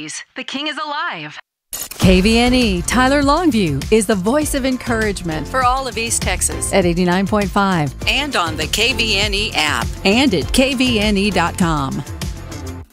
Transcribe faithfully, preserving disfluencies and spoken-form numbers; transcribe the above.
Ministries. The King is alive. K V N E Tyler Longview is the voice of encouragement for all of East Texas at eighty-nine point five and on the K V N E app and at K V N E dot com.